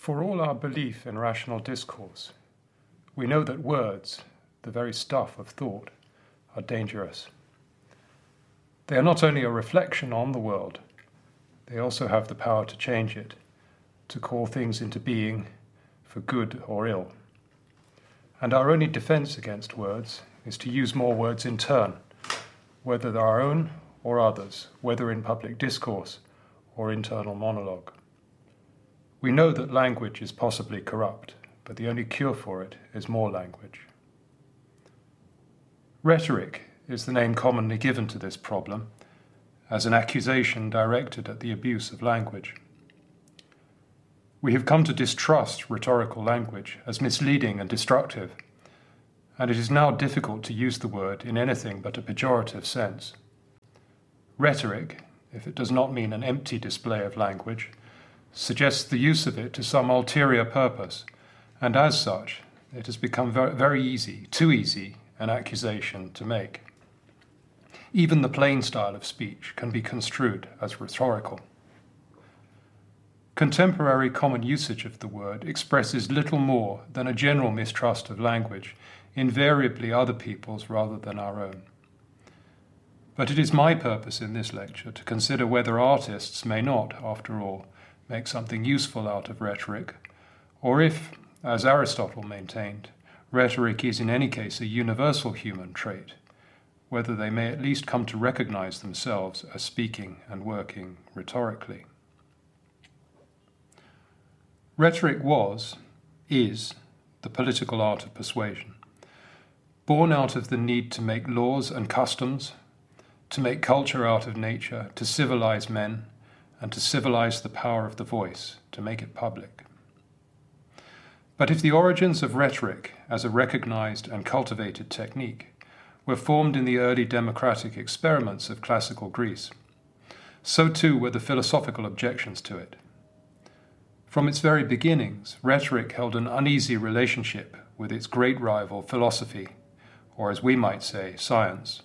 For all our belief in rational discourse, we know that words, the very stuff of thought, are dangerous. They are not only a reflection on the world, they also have the power to change it, to call things into being for good or ill. And our only defense against words is to use more words in turn, whether they're our own or others, whether in public discourse or internal monologue. We know that language is possibly corrupt, but the only cure for it is more language. Rhetoric is the name commonly given to this problem, as an accusation directed at the abuse of language. We have come to distrust rhetorical language as misleading and destructive, and it is now difficult to use the word in anything but a pejorative sense. Rhetoric, if it does not mean an empty display of language, suggests the use of it to some ulterior purpose, and as such, it has become very easy, too easy, an accusation to make. Even the plain style of speech can be construed as rhetorical. Contemporary common usage of the word expresses little more than a general mistrust of language, invariably other people's rather than our own. But it is my purpose in this lecture to consider whether artists may not, after all, make something useful out of rhetoric, or if, as Aristotle maintained, rhetoric is in any case a universal human trait, whether they may at least come to recognize themselves as speaking and working rhetorically. Rhetoric is, the political art of persuasion, born out of the need to make laws and customs, to make culture out of nature, to civilize men, and to civilize the power of the voice, to make it public. But if the origins of rhetoric as a recognized and cultivated technique were formed in the early democratic experiments of classical Greece, so too were the philosophical objections to it. From its very beginnings, rhetoric held an uneasy relationship with its great rival philosophy, or as we might say, science.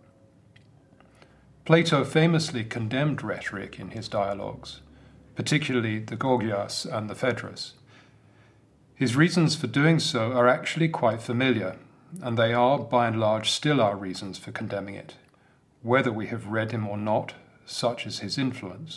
Plato famously condemned rhetoric in his dialogues, particularly the Gorgias and the Phaedrus. His reasons for doing so are actually quite familiar, and they are, by and large, still our reasons for condemning it, whether we have read him or not, such is his influence.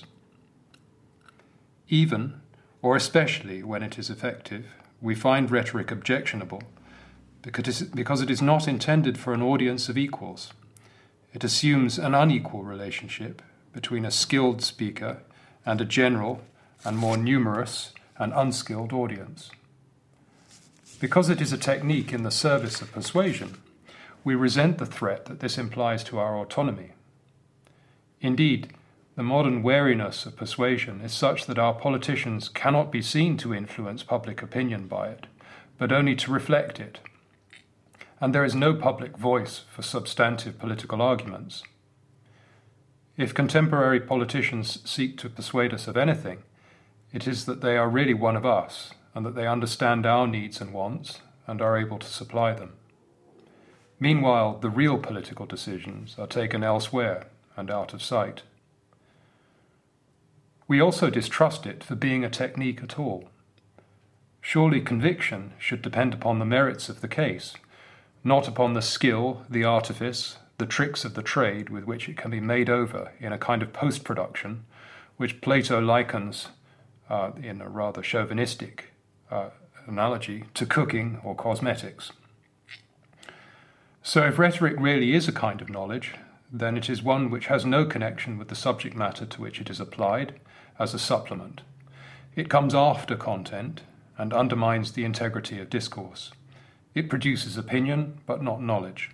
Even, or especially when it is effective, we find rhetoric objectionable, because it is not intended for an audience of equals. It assumes an unequal relationship between a skilled speaker and a general and more numerous and unskilled audience. Because it is a technique in the service of persuasion, we resent the threat that this implies to our autonomy. Indeed, the modern wariness of persuasion is such that our politicians cannot be seen to influence public opinion by it, but only to reflect it. And there is no public voice for substantive political arguments. If contemporary politicians seek to persuade us of anything, it is that they are really one of us, and that they understand our needs and wants, and are able to supply them. Meanwhile, the real political decisions are taken elsewhere and out of sight. We also distrust it for being a technique at all. Surely conviction should depend upon the merits of the case, not upon the skill, the artifice, the tricks of the trade with which it can be made over in a kind of post-production, which Plato likens, in a rather chauvinistic analogy, to cooking or cosmetics. So if rhetoric really is a kind of knowledge, then it is one which has no connection with the subject matter to which it is applied as a supplement. It comes after content and undermines the integrity of discourse. It produces opinion, but not knowledge.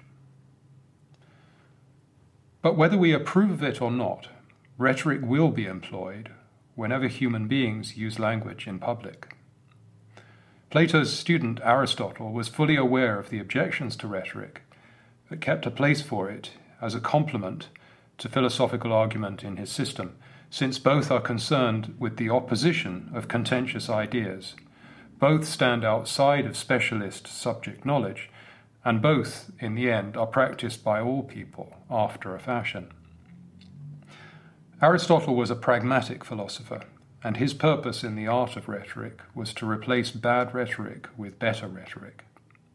But whether we approve of it or not, rhetoric will be employed whenever human beings use language in public. Plato's student Aristotle was fully aware of the objections to rhetoric, but kept a place for it as a complement to philosophical argument in his system, since both are concerned with the opposition of contentious ideas. Both stand outside of specialist subject knowledge, and both, in the end, are practiced by all people after a fashion. Aristotle was a pragmatic philosopher, and his purpose in the art of rhetoric was to replace bad rhetoric with better rhetoric.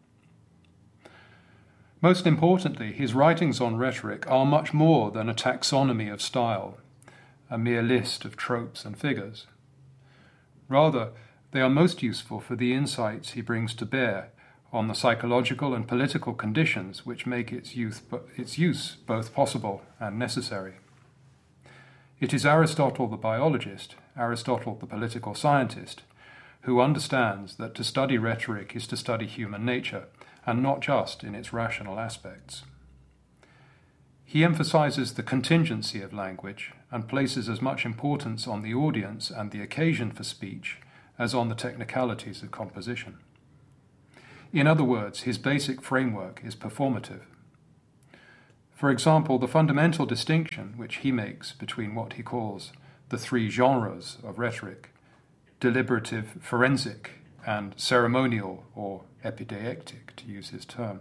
Most importantly, his writings on rhetoric are much more than a taxonomy of style, a mere list of tropes and figures. Rather, they are most useful for the insights he brings to bear on the psychological and political conditions which make its use both possible and necessary. It is Aristotle the biologist, Aristotle the political scientist, who understands that to study rhetoric is to study human nature, and not just in its rational aspects. He emphasizes the contingency of language and places as much importance on the audience and the occasion for speech as on the technicalities of composition. In other words, his basic framework is performative. For example, the fundamental distinction which he makes between what he calls the three genres of rhetoric, deliberative, forensic, and ceremonial or epideictic, to use his term,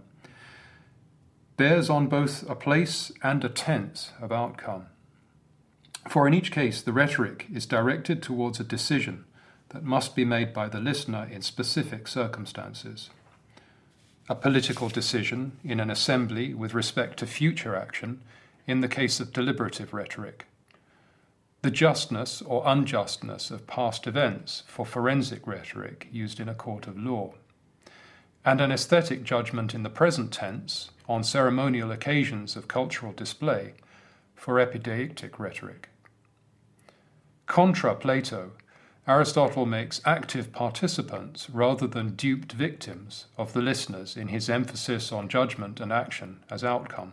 bears on both a place and a tense of outcome. For in each case, the rhetoric is directed towards a decision that must be made by the listener in specific circumstances. A political decision in an assembly with respect to future action in the case of deliberative rhetoric. The justness or unjustness of past events for forensic rhetoric used in a court of law. And an aesthetic judgment in the present tense on ceremonial occasions of cultural display for epideictic rhetoric. Contra Plato, Aristotle makes active participants rather than duped victims of the listeners in his emphasis on judgment and action as outcome.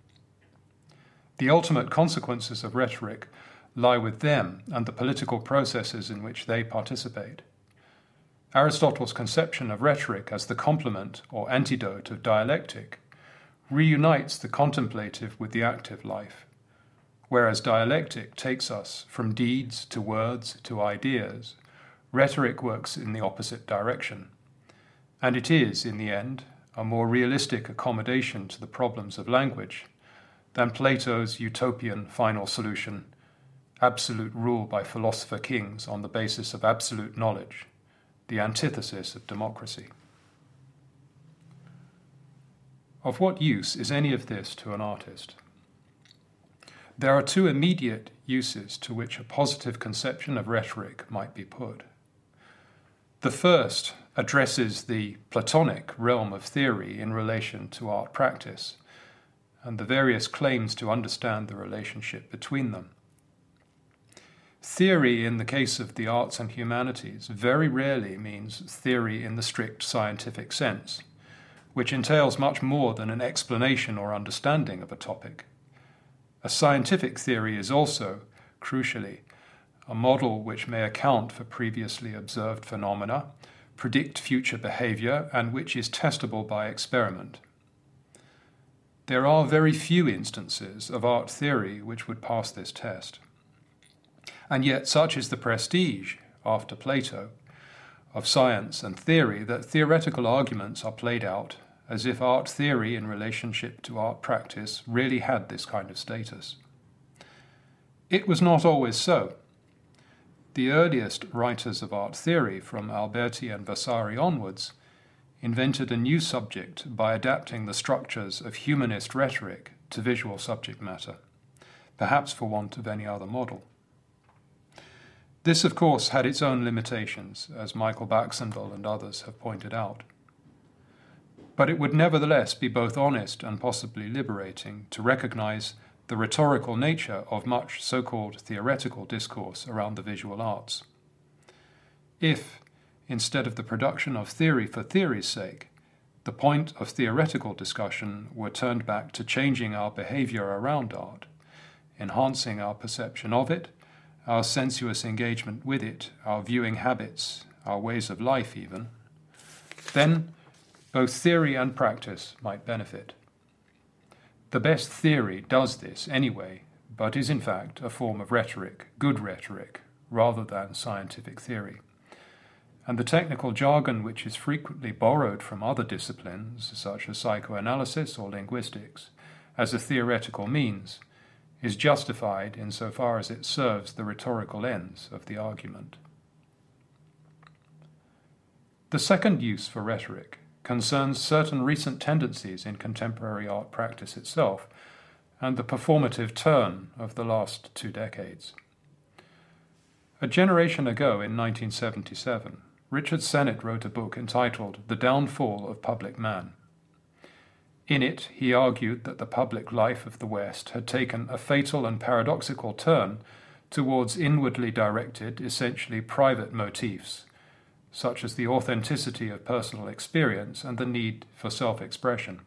The ultimate consequences of rhetoric lie with them and the political processes in which they participate. Aristotle's conception of rhetoric as the complement or antidote of dialectic reunites the contemplative with the active life, whereas dialectic takes us from deeds to words to ideas. Rhetoric works in the opposite direction, and it is, in the end, a more realistic accommodation to the problems of language than Plato's utopian final solution, absolute rule by philosopher kings on the basis of absolute knowledge, the antithesis of democracy. Of what use is any of this to an artist? There are two immediate uses to which a positive conception of rhetoric might be put. The first addresses the Platonic realm of theory in relation to art practice and the various claims to understand the relationship between them. Theory in the case of the arts and humanities very rarely means theory in the strict scientific sense, which entails much more than an explanation or understanding of a topic. A scientific theory is also, crucially, a model which may account for previously observed phenomena, predict future behavior, and which is testable by experiment. There are very few instances of art theory which would pass this test. And yet such is the prestige, after Plato, of science and theory that theoretical arguments are played out as if art theory in relationship to art practice really had this kind of status. It was not always so. The earliest writers of art theory, from Alberti and Vasari onwards, invented a new subject by adapting the structures of humanist rhetoric to visual subject matter, perhaps for want of any other model. This, of course, had its own limitations, as Michael Baxendale and others have pointed out. But it would nevertheless be both honest and possibly liberating to recognize the rhetorical nature of much so-called theoretical discourse around the visual arts. If, instead of the production of theory for theory's sake, the point of theoretical discussion were turned back to changing our behavior around art, enhancing our perception of it, our sensuous engagement with it, our viewing habits, our ways of life even, then both theory and practice might benefit. The best theory does this anyway, but is in fact a form of rhetoric, good rhetoric, rather than scientific theory. And the technical jargon which is frequently borrowed from other disciplines, such as psychoanalysis or linguistics, as a theoretical means, is justified insofar as it serves the rhetorical ends of the argument. The second use for rhetoric concerns certain recent tendencies in contemporary art practice itself and the performative turn of the last 2 decades. A generation ago, in 1977, Richard Sennett wrote a book entitled The Downfall of Public Man. In it, he argued that the public life of the West had taken a fatal and paradoxical turn towards inwardly directed, essentially private motifs, such as the authenticity of personal experience and the need for self-expression.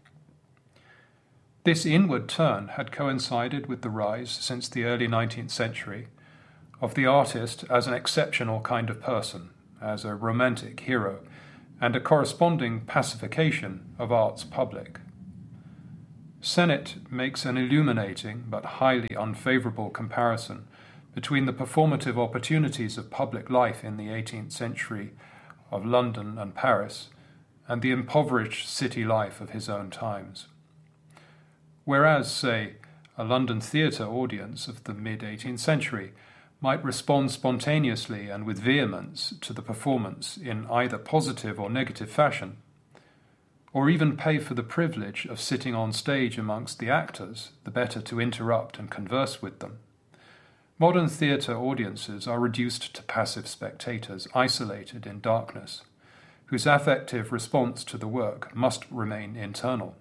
This inward turn had coincided with the rise, since the early 19th century, of the artist as an exceptional kind of person, as a romantic hero, and a corresponding pacification of art's public. Sennett makes an illuminating but highly unfavourable comparison between the performative opportunities of public life in the 18th century of London and Paris and the impoverished city life of his own times. Whereas, say, a London theatre audience of the mid-18th century might respond spontaneously and with vehemence to the performance in either positive or negative fashion, or even pay for the privilege of sitting on stage amongst the actors, the better to interrupt and converse with them, modern theatre audiences are reduced to passive spectators, isolated in darkness, whose affective response to the work must remain internal.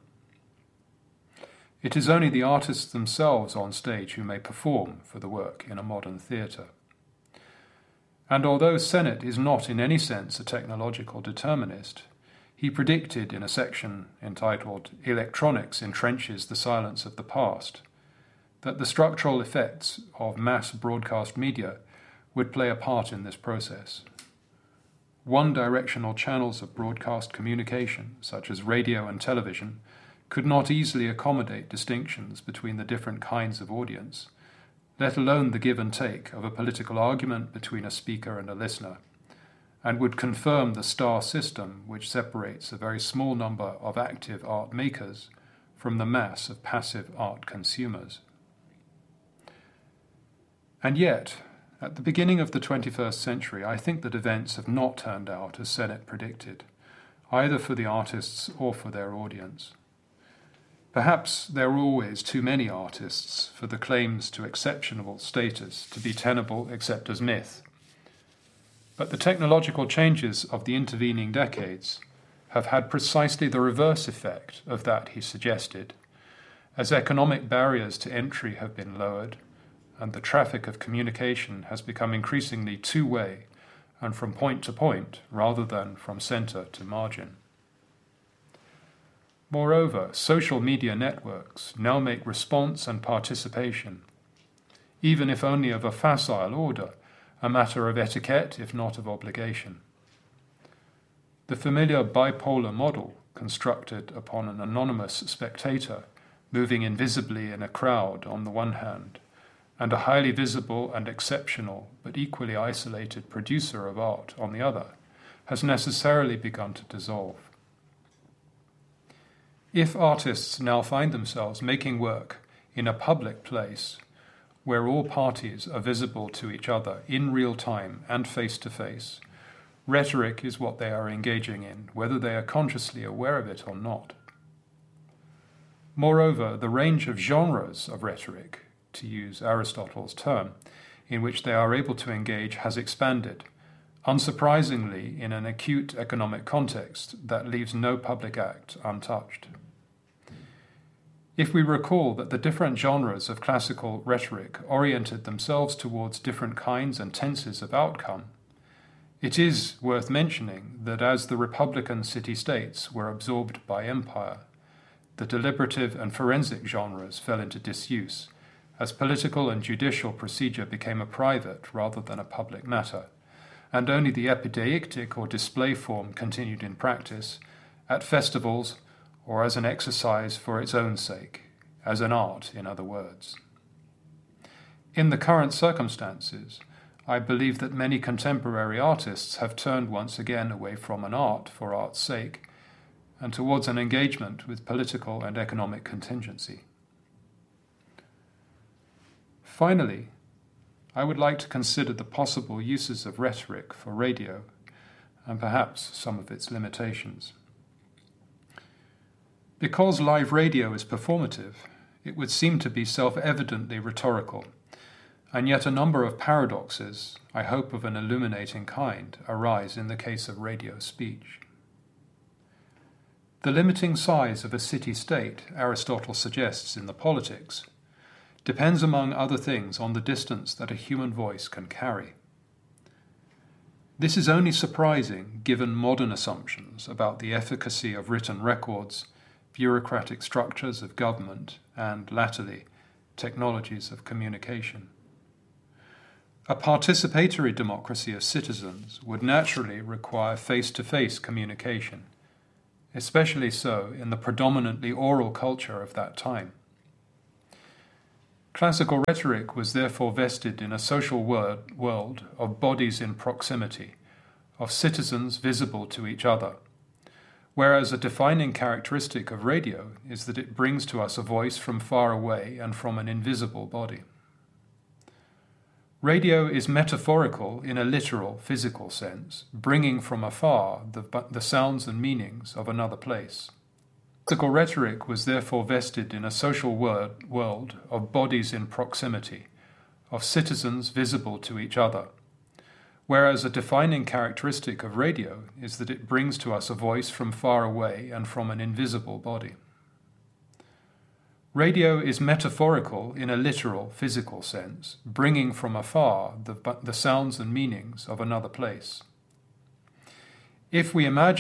It is only the artists themselves on stage who may perform for the work in a modern theatre. And although Sennett is not in any sense a technological determinist, he predicted in a section entitled "Electronics Entrenches the Silence of the Past" that the structural effects of mass broadcast media would play a part in this process. One-directional channels of broadcast communication, such as radio and television, could not easily accommodate distinctions between the different kinds of audience, let alone the give and take of a political argument between a speaker and a listener, and would confirm the star system which separates a very small number of active art makers from the mass of passive art consumers. And yet, at the beginning of the 21st century, I think that events have not turned out as Sennett predicted, either for the artists or for their audience. Perhaps there are always too many artists for the claims to exceptional status to be tenable except as myth. But the technological changes of the intervening decades have had precisely the reverse effect of that he suggested, as economic barriers to entry have been lowered and the traffic of communication has become increasingly two-way and from point to point rather than from centre to margin. Moreover, social media networks now make response and participation, even if only of a facile order, a matter of etiquette if not of obligation. The familiar bipolar model, constructed upon an anonymous spectator moving invisibly in a crowd on the one hand, and a highly visible and exceptional but equally isolated producer of art on the other, has necessarily begun to dissolve. If artists now find themselves making work in a public place where all parties are visible to each other in real time and face to face, rhetoric is what they are engaging in, whether they are consciously aware of it or not. Moreover, the range of genres of rhetoric, to use Aristotle's term, in which they are able to engage has expanded, unsurprisingly in an acute economic context that leaves no public act untouched. If we recall that the different genres of classical rhetoric oriented themselves towards different kinds and tenses of outcome, it is worth mentioning that as the republican city-states were absorbed by empire, the deliberative and forensic genres fell into disuse, as political and judicial procedure became a private rather than a public matter, and only the epideictic or display form continued in practice, at festivals, or as an exercise for its own sake, as an art, in other words. In the current circumstances, I believe that many contemporary artists have turned once again away from an art for art's sake, and towards an engagement with political and economic contingency. Finally, I would like to consider the possible uses of rhetoric for radio, and perhaps some of its limitations. Because live radio is performative, it would seem to be self-evidently rhetorical, and yet a number of paradoxes, I hope of an illuminating kind, arise in the case of radio speech. The limiting size of a city-state, Aristotle suggests in the Politics, depends among other things on the distance that a human voice can carry. This is only surprising given modern assumptions about the efficacy of written records, bureaucratic structures of government, and, latterly, technologies of communication. A participatory democracy of citizens would naturally require face-to-face communication, especially so in the predominantly oral culture of that time. Classical rhetoric was therefore vested in a social world of bodies in proximity, of citizens visible to each other, whereas a defining characteristic of radio is that it brings to us a voice from far away and from an invisible body. Radio is metaphorical in a literal, physical sense, bringing from afar the sounds and meanings of another place. Classical rhetoric was therefore vested in a social world of bodies in proximity, of citizens visible to each other, whereas a defining characteristic of radio is that it brings to us a voice from far away and from an invisible body. Radio is metaphorical in a literal, physical sense, bringing from afar the sounds and meanings of another place. If we imagine